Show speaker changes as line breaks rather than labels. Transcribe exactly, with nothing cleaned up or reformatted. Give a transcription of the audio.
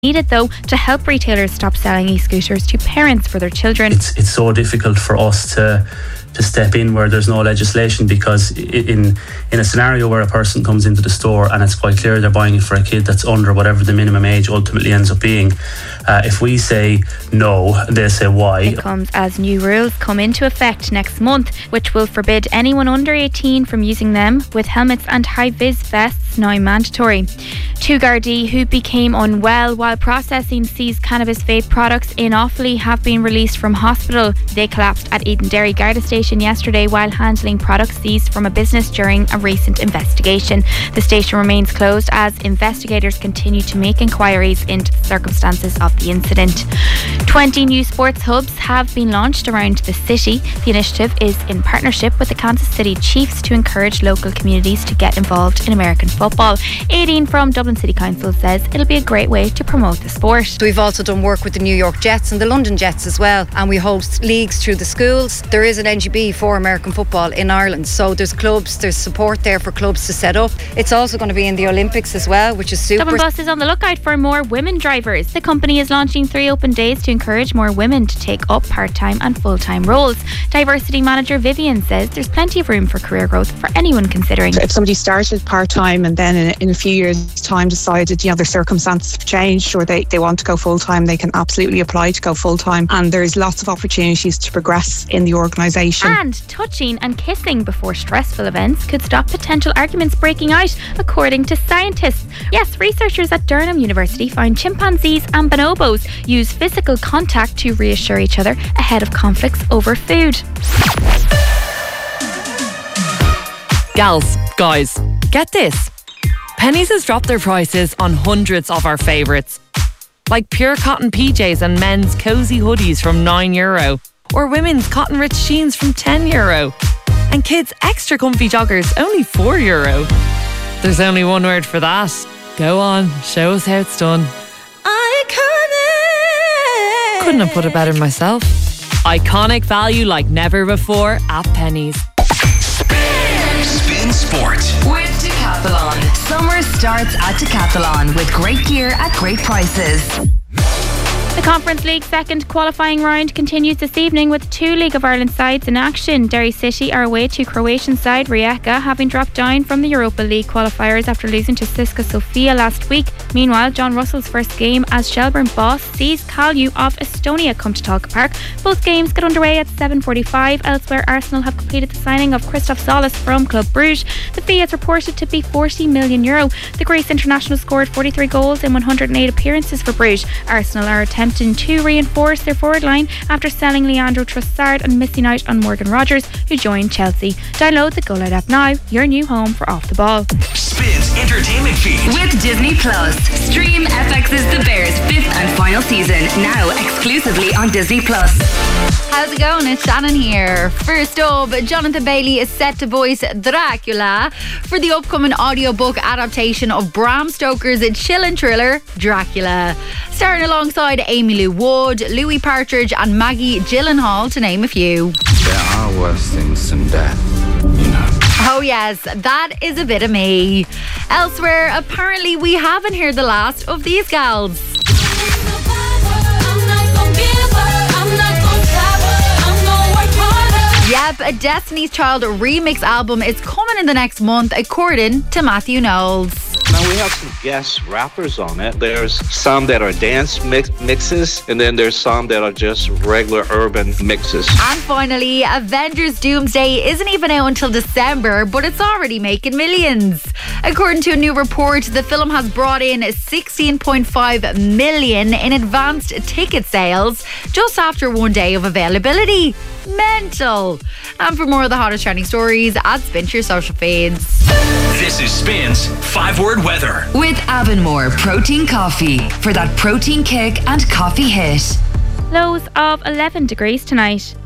needed, though, to help retailers stop selling e-scooters to parents for their children.
It's, it's so difficult for us to to step in where there's no legislation, because in in a scenario where a person comes into the store and it's quite clear they're buying it for a kid that's under whatever the minimum age ultimately ends up being, uh, if we say no, they'll say why.
It comes as new rules come into effect next month, which will forbid anyone under eighteen from using them, with helmets and high-vis vests now mandatory. Two Gardaí who became unwell while processing seized cannabis vape products in Offaly have been released from hospital. They collapsed at Edenderry Garda Station yesterday while handling products seized from a business during a recent investigation. The station remains closed as investigators continue to make inquiries into the circumstances of the incident. twenty new sports hubs have been launched around the city. The initiative is in partnership with the Kansas City Chiefs to encourage local communities to get involved in American football. Aideen from Dublin City Council says it'll be a great way to promote the sport.
We've also done work with the New York Jets and the London Jets as well, and we host leagues through the schools. There is an N G B for American football in Ireland, so there's clubs, there's support there for clubs to set up. It's also going to be in the Olympics as well, which is super.
Dublin Bus is on the lookout for more women drivers. The company is launching three open days to encourage more women to take up part-time and full-time roles. Diversity manager Vivian says there's plenty of room for career growth for anyone considering.
If somebody started part-time and then in, in a few years' time decided, you know, their circumstances have changed or they, they want to go full-time, they can absolutely apply to go full-time, and there's lots of opportunities to progress in the organisation.
And touching and kissing before stressful events could stop potential arguments breaking out, according to scientists. Yes, researchers at Durham University found chimpanzees and bonobos use physical contact to reassure each other ahead of conflicts over food.
Gals, guys, get this. Penneys has dropped their prices on hundreds of our favourites, like pure cotton P Js and men's cosy hoodies from nine euro, or women's cotton rich jeans from ten euro, and kids' extra comfy joggers only four euro. There's only one word for that. Go on, show us how it's done.
Iconic.
Couldn't have put it better myself. Iconic value like never before at Penneys.
Spin Sport
with Decathlon. Summer starts at Decathlon with great gear at great prices.
The Conference League second qualifying round continues this evening with two League of Ireland sides in action. Derry City are away to Croatian side Rijeka, having dropped down from the Europa League qualifiers after losing to Siska Sofia last week. Meanwhile, John Russell's first game as Shelbourne boss sees Kalju of Estonia come to Talca Park. Both games get underway at seven forty-five. Elsewhere, Arsenal have completed the signing of Christoph Solis from Club Brugge. The fee is reported to be forty million euro. The Greece international scored forty-three goals in one hundred eight appearances for Brugge. Arsenal are attempting to reinforce their forward line after selling Leandro Trossard and missing out on Morgan Rogers, who joined Chelsea. Download the Go Loud app now, your new home for Off the Ball.
Spins entertainment feed
with Disney Plus. Stream F X's The Bears fifth and final season now exclusively on Disney Plus.
How's it going? It's Shannon here. First up, Jonathan Bailey is set to voice Dracula for the upcoming audiobook adaptation of Bram Stoker's chilling thriller Dracula, starring alongside Amy Lou Wood, Louis Partridge and Maggie Gyllenhaal, to name a few.
There are worse things than death, you know.
Oh yes, that is a bit of me. Elsewhere, apparently we haven't heard the last of these gals. Yep, a Destiny's Child remix album is coming in the next month, according to Matthew Knowles.
Now we have some guest rappers on it. There's some that are dance mix- mixes, and then there's some that are just regular urban mixes.
And finally, Avengers Doomsday isn't even out until December, but it's already making millions. According to a new report, the film has brought in sixteen point five million in advanced ticket sales just after one day of availability. Mental. And for more of the hottest trending stories, add Spin to your social feeds.
This is Spin's five-word weather
with Avonmore Protein Coffee for that protein kick and coffee hit.
Lows of eleven degrees tonight.